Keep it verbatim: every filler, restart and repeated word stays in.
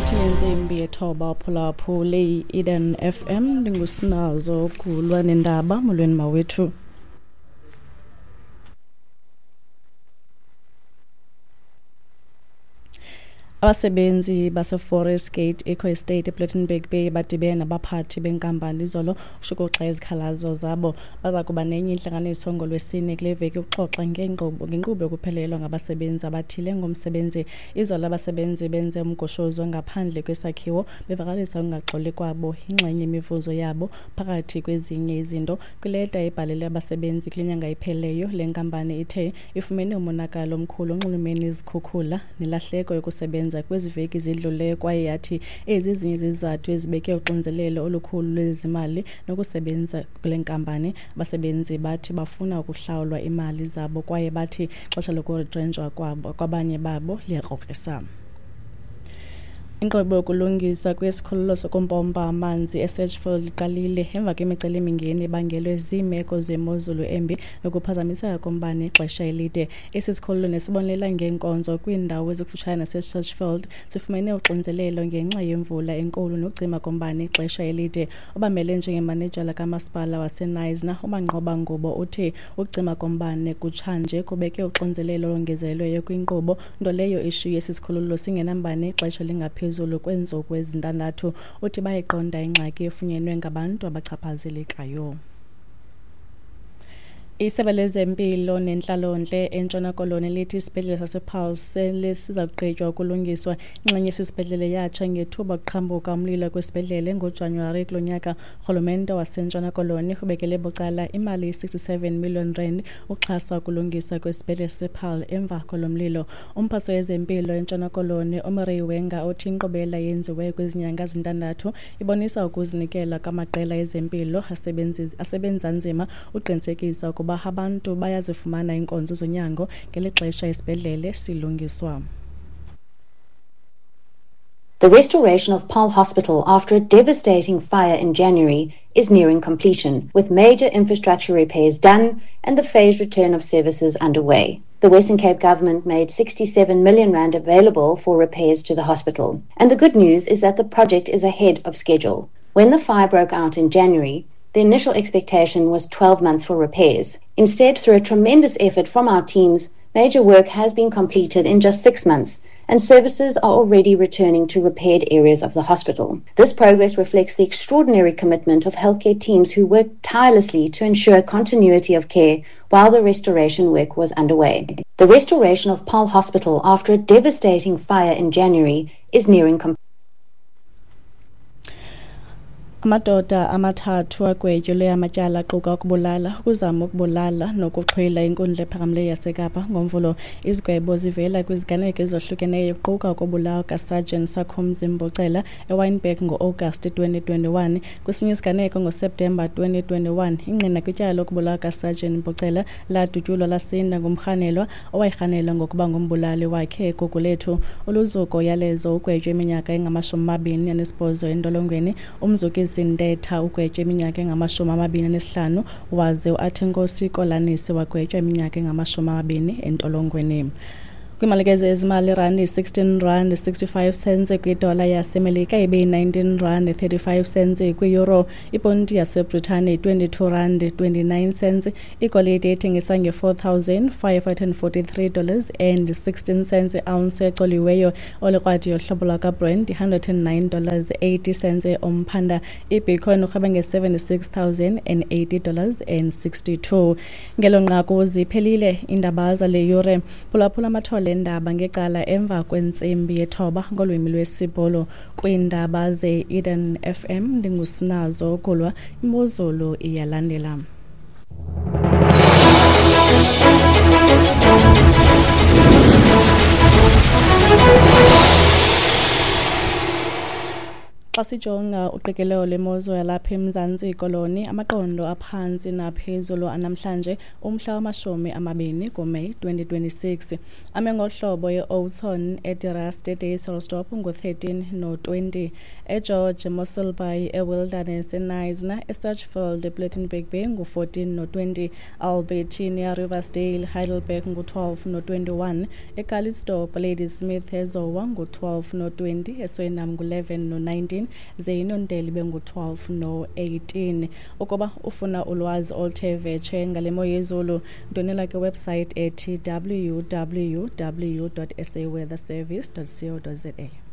Phakathi nensimbi yethoba phulaphule i-Eden F M ndingusinazo kulwa nendaba molweni mawethu. Abasebenzi base Forest Gate Eco Estate ePlattenberg Bay badibene nabaphathi benkampani izolo ushukuxa izikhalazo zabo. Baza kuba nenye intlanganiso ngolwesine kule veki ukuxoxa ngenkqubo ngenkqubo yokuphelelwa ngabasebenzi abathile ngomsebenzi. Izolo abasebenzi benze umgoshozo ngaphandle kwesakhiwo bevakalisa ungaxoli kwabo ingxenye imivuzo yabo phakathi kwezinye izinto. Kwileta ibhalele abasebenzi klinyanga ipheleyo le nkampani ithe ifumene umonakalo omkhulu onxulumene izikhukhula nelahleko yokusebenza kwezi veki zidluleyo kwaye yathi ezi ezinye izizathu ezibeke uxinzelelo olukhulu lwezimali nokusebenza kule nkampani. Abasebenzi bathi bafuna ukuhlawulwa imali zabo kwaye bathi xesha lokuretrenjwa kwabo kwabanye babo liyakrokrisa. Inkqubo yokulungisa kwesikhululo sokumpompa amanzi eSedgefield iqalile emva kwemiceli emingeni ebangelwe ziimeko zemozulu embi nokuphazamiseka kombane ixesha elide. Esi sikhululo nesibonelela ngeenkonzo kwiindawo ezikufutshane naseSedgefield sifumene uxinzelelo ngenxa yemvula enkulu nokucima kombane ixesha elide. Obamele njengemanejala kamasipala waseNisna uManqoba Ngubo uthe ukucima kombane kutshanje kubeke uxinzelelo longezelelweyo kwinkqubo, nto leyo ishiye esi sikhululo singenambane ixesha lingaphezulu zulu kweentsuku ezintandathu. Uthi bayiqonda ingxaki efunyenwe ngabantu abachaphazelekayo. Isebe lezempilo nentlalontle eNtshona Koloni lithi isibhedlele sasePulse lesiza kuqetywa ukulungiswa. Inxenye yesibhedlele yatsha ngethuba kuqhambuka umlilo kwisibhedlele ngoJanuwari kulo nyaka. Urhulumente waseNtshona Koloni ubekele bucala imali sixty-seven million rand uxhasa ukulungiswa kwesibhedlele sasePaarl emva kolo mlilo. Umphathi wezempilo eNtshona Koloni uMarie Wenga uthi inkqubela yenziwe kwizinyanga ezintandathu ibonisa ukuzinikela kwamaqela ezempilo asebenza nzima uqinisekisa ukuba abantu bayazifumana inkonzo zonyango ngeli xesha isibhedlele silungiswa. The restoration of Paarl Hospital after a devastating fire in January is nearing completion, with major infrastructure repairs done and the phased return of services underway. The Western Cape government made sixty-seven million rand available for repairs to the hospital. And the good news is that the project is ahead of schedule. When the fire broke out in January, the initial expectation was twelve months for repairs. Instead, through a tremendous effort from our teams, major work has been completed in just six months, and services are already returning to repaired areas of the hospital. This progress reflects the extraordinary commitment of healthcare teams who worked tirelessly to ensure continuity of care while the restoration work was underway. The restoration of Paarl Hospital after a devastating fire in January is nearing completion. Amadoda amathathu agwetyelwe amatyala aquka ukubulala, ukuzama ukubulala nokuxhwila inkundla ephakamileyo yaseKapa ngomvulo. Izigwebo zivela kwiziganeko ezohlukeneyo kuquka ukubulawa kaSergeant Sakhumzi Mbucela eWynberg ngo-August twenty twenty-one. Kwesinye isiganeko ngoSeptemba twenty twenty-one, ingqina kwityala lokubulawa kaSergeant Mbucela ladutyulwa lasinda ngumrhanelwa owayirhanelwa ngokuba ngumbulali wakhe eGugulethu. Uluzuko yalezo ugwetywe iminyaka engamashumi amabini anesibhozo entolongweni. Umzuki Zindetha ugwetywe iminyaka engamashumi amabini anesihlanu waze uAthenkosi Kolanisi wagwetywa iminyaka engamashumi amabini entolongweni. Kwimalikezo ezimali randi sixteen rand sixty-five cents kwidola yasemelika ibe nineteen rand thirty-five cents kwi-euro. Iponti yaseBritane twenty-two rand twenty-nine cents. Igolide ethengisa nge-four thousand five hundred forty-three dollars and sixteen cents ounce ecoliweyo. Olikrwadi yohlobo lwaka-Brent one hundred nine dollars eighty cents omphanda. Ibitcoin urhweba nge-seventy-six thousand eighty dollars and sixty-two. Ngelo nqaku ziphelile indaba zale yure. Phulaphula amathole ndaba ngecala emva kwentsimbi yethoba ngolwimi lwesibholo kwiindaba ze-Eden F M. Ndingusinazo kulwa, imozulu iyalandela. Xa sijonga uqikelelo lwemozulu yalapha eMzantsi Koloni, amaqondo aphansi naphezulu anamhlanje umhla wamashumi amabini kuMeyi twenty twenty-six. Ame ngohlobo e-Oudtshoorn, eDirast, eDayselsdorp ngo-thirteen no twenty, eGeorge, Mossel Bay, eWilderness, eNyasna, eSturchfield, ePlettenberg Bay ngo-fourteen no twenty, Albertina, Riversdale, Heidelberg ngo-twelve no twenty-one, eCalittsdorp, Ladysmith, eZowa ngo-twelve no twenty, eSweinam ngo-eleven no nineteen, zeYinondele bengu-twelve no eighteen. Ukuba ufuna ulwazi oluthe vetshe ngale mo yezulu, ndonela ke website ethi w w w dot s a weather service dot co dot za.